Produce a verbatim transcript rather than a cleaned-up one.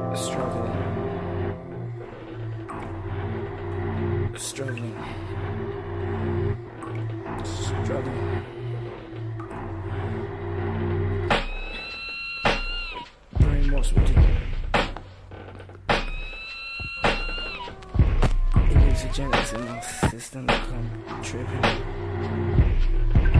Struggling. Struggling. Struggling. Brainwashed with it. Hallucinogenics in my system, like I'm tripping.